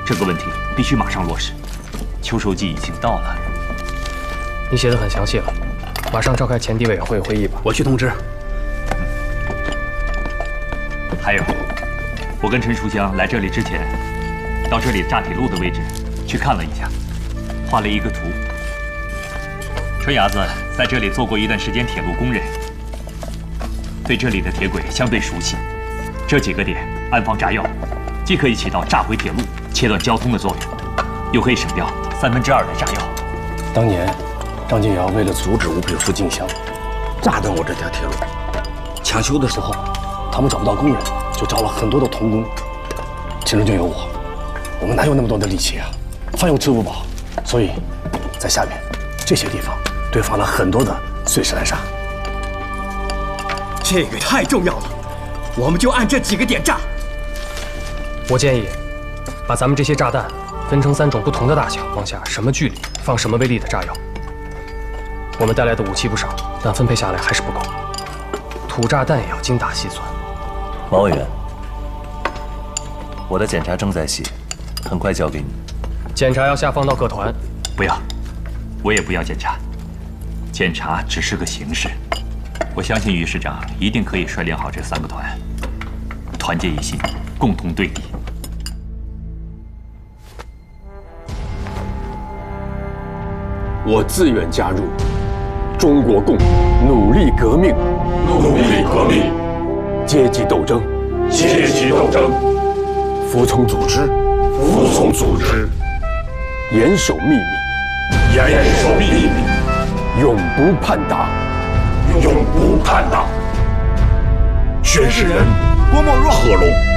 这个问题必须马上落实。秋收季已经到了。 你写的很详细了，马上召开前敌委员会会议吧。 我去通知。 还有，我跟陈书香来这里之前，到这里炸铁路的位置去看了一下，画了一个图。春伢子在这里做过一段时间铁路工人，对这里的铁轨相对熟悉。这几个点安放炸药，既可以起到炸毁铁路、切断交通的作用，又可以省掉2/3的炸药。 当年，张金尧为了阻止吴佩孚进湘，炸断我这条铁路。抢修的时候，他们找不到工人，就招了很多的童工，其中就有我。我们哪有那么多的力气啊？饭又吃不饱，所以，在下面这些地方堆放了很多的碎石烂沙。 这个太重要了，我们就按这几个点炸。 我建议，把咱们这些炸弹分成3种不同的大小，往下什么距离放什么威力的炸药。我们带来的武器不少，但分配下来还是不够。土炸弹也要精打细算。 毛委员，我的检查正在写，很快交给你。 检查要下放到各团。 不要，我也不要检查。检查只是个形式。我相信于师长一定可以率领好这3个团，团结一心，共同对敌。 我自愿加入中国共，努力革命， 努力革命， 阶级斗争， 阶级斗争， 服从组织， 服从组织， 严守秘密， 严守秘密， 永不叛党， 永不叛党。宣誓人： 郭沫若、 贺龙。